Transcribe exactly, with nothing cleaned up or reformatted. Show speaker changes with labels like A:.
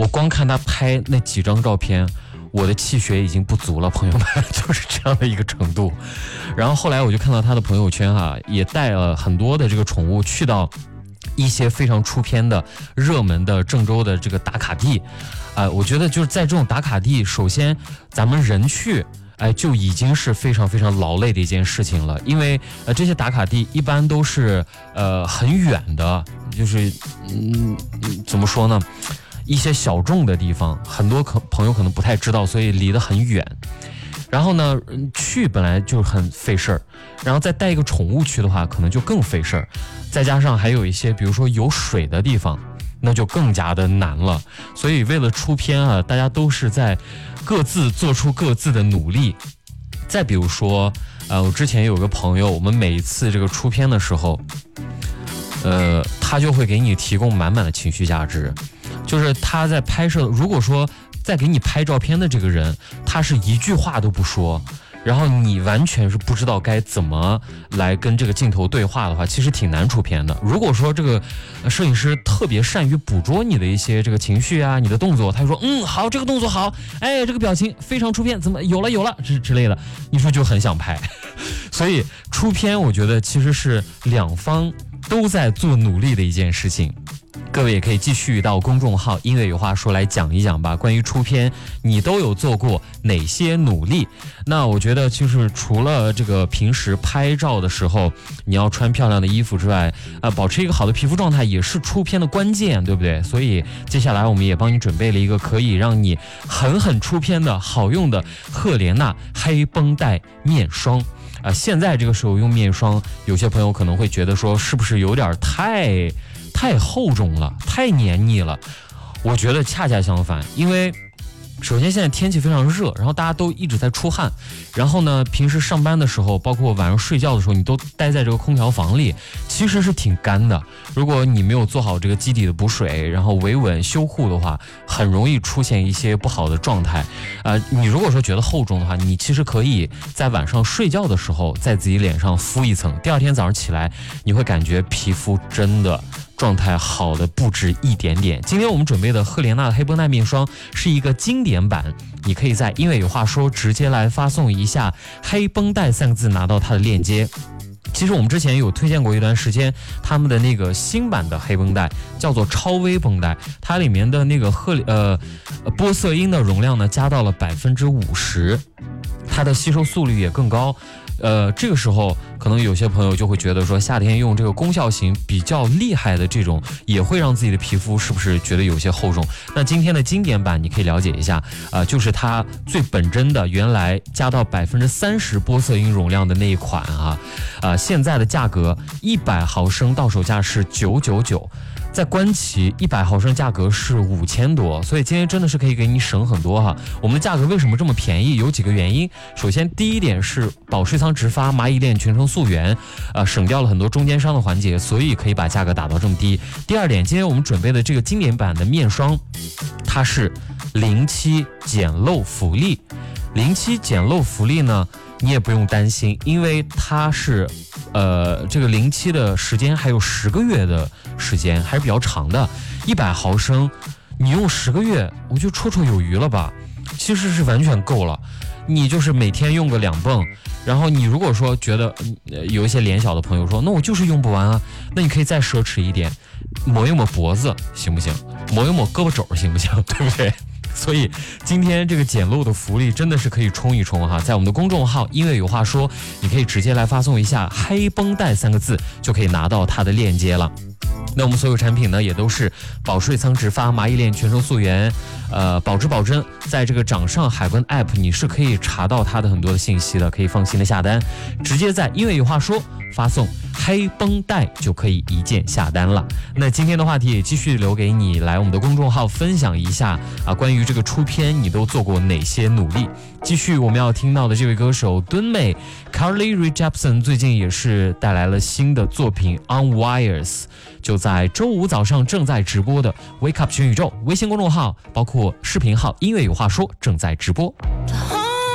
A: 我光看他拍那几张照片，我的气血已经不足了，朋友们，就是这样的一个程度。然后后来我就看到他的朋友圈哈、啊，也带了很多的这个宠物去到一些非常出片的热门的郑州的这个打卡地，啊、呃，我觉得就是在这种打卡地，首先咱们人去，哎，就已经是非常非常劳累的一件事情了，因为呃这些打卡地一般都是呃很远的，就是嗯怎么说呢，一些小众的地方，很多可朋友可能不太知道，所以离得很远。然后呢，去本来就很费事儿，然后再带一个宠物去的话，可能就更费事儿。再加上还有一些，比如说有水的地方，那就更加的难了。所以为了出片啊，大家都是在各自做出各自的努力。再比如说，呃，我之前有个朋友，我们每一次这个出片的时候，呃，他就会给你提供满满的情绪价值，就是他在拍摄，如果说在给你拍照片的这个人，他是一句话都不说，然后你完全是不知道该怎么来跟这个镜头对话的话，其实挺难出片的。如果说这个摄影师特别善于捕捉你的一些这个情绪啊，你的动作，他说嗯好，这个动作好，哎这个表情非常出片，怎么有了有了之之类的，你说就很想拍。所以出片我觉得其实是两方都在做努力的一件事情。各位也可以继续到公众号音乐有话说来讲一讲吧，关于出片你都有做过哪些努力。那我觉得就是除了这个平时拍照的时候你要穿漂亮的衣服之外，呃，保持一个好的皮肤状态也是出片的关键，对不对？所以接下来我们也帮你准备了一个可以让你狠狠出片的好用的赫莲娜黑绷带面霜啊、呃，现在这个时候用面霜，有些朋友可能会觉得说是不是有点太太厚重了，太黏腻了。我觉得恰恰相反，因为首先现在天气非常热，然后大家都一直在出汗，然后呢平时上班的时候包括晚上睡觉的时候你都待在这个空调房里，其实是挺干的。如果你没有做好这个基底的补水，然后维稳修护的话，很容易出现一些不好的状态。呃，你如果说觉得厚重的话，你其实可以在晚上睡觉的时候在自己脸上敷一层，第二天早上起来你会感觉皮肤真的状态好的不止一点点。今天我们准备的赫莲娜的黑绷带面霜是一个经典版，你可以在音乐有话说直接来发送一下黑绷带三个字拿到它的链接。其实我们之前有推荐过一段时间他们的那个新版的黑绷带，叫做超微绷带，它里面的那个赫呃玻色因的容量呢加到了百分之五十，它的吸收速率也更高。呃，这个时候可能有些朋友就会觉得说，夏天用这个功效型比较厉害的这种，也会让自己的皮肤是不是觉得有些厚重？那今天的经典版你可以了解一下，呃，就是它最本真的，原来加到百分之三十玻色因容量的那一款啊，呃，现在的价格一百毫升到手价是九九九。在官旗一百毫升价格是五千多，所以今天真的是可以给你省很多哈。我们的价格为什么这么便宜？有几个原因。首先，第一点是保税仓直发，蚂蚁链全程溯源，呃，省掉了很多中间商的环节，所以可以把价格打到这么低。第二点，今天我们准备的这个经典版的面霜，它是零期减漏福利。零期减漏福利呢，你也不用担心，因为它是呃这个零期的时间还有十个月的时间，还是比较长的。一百毫升你用十个月我就绰绰有余了吧，其实是完全够了。你就是每天用个两泵，然后你如果说觉得、呃、有一些脸小的朋友说那我就是用不完啊，那你可以再奢侈一点，抹一抹脖子行不行？抹一抹胳膊肘行不行？对不对？所以今天这个捡漏的福利真的是可以冲一冲哈，在我们的公众号音乐有话说，你可以直接来发送一下黑绷带三个字，就可以拿到它的链接了。那我们所有产品呢也都是保税仓直发，蚂蚁链全程溯源，呃，保质保真。在这个掌上海关 App 你是可以查到它的很多的信息的，可以放心的下单，直接在音乐有话说发送黑绷带就可以一键下单了。那今天的话题也继续留给你来我们的公众号分享一下啊，关于这个出片你都做过哪些努力。继续我们要听到的这位歌手敦美 Carly Rae Jepsen 最近也是带来了新的作品 On Wires， 就在周五早上正在直播的 Wake Up 全宇宙微信公众号包括视频号音乐有话说正在直播。